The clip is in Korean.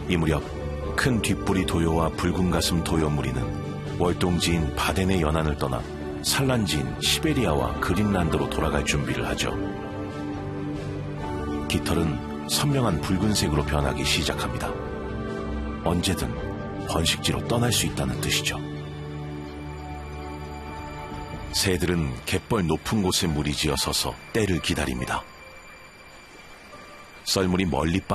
이 무렵 큰 뒷부리 도요와 붉은 가슴 도요 무리는 월동지인 바덴의 연안을 떠나 산란지인 시베리아와 그린란드로 돌아갈 준비를 하죠. 깃털은 선명한 붉은색으로 변하기 시작합니다. 언제든 번식지로 떠날 수 있다는 뜻이죠. 새들은 갯벌 높은 곳에 무리지어 서서 때를 기다립니다. 썰물이 멀리